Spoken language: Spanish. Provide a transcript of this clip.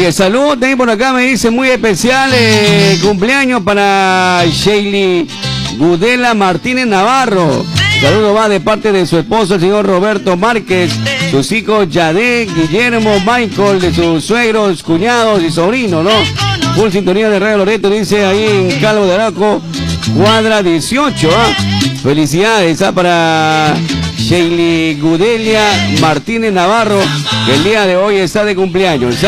Oye, salud, también por acá me dice muy especial, cumpleaños para Sheili Gudela Martínez Navarro. Saludo va de parte de su esposo, el señor Roberto Márquez, sus hijos Yadé, Guillermo, Michael, de sus suegros, cuñados y sobrinos, ¿no? Full sintonía de Radio Loreto, dice ahí en Calvo de Araco, cuadra 18, ¿ah? Felicidades, ¿ah? Para Sheili Gudelia Martínez Navarro, que el día de hoy está de cumpleaños, ¿ah?